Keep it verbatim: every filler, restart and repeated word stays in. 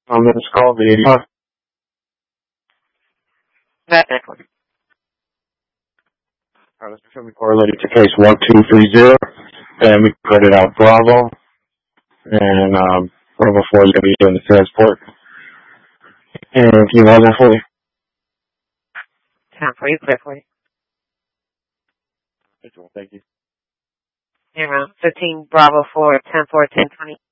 Um, this call the eighty-five. That network. Uh, this is going to be correlated to case one two three zero, and we credit out Bravo, and um, Bravo four is going to be doing the transport. And can you hold that for me? Time for you, clear for you. Thank you. Around fifteen Bravo four, ten four, ten twenty.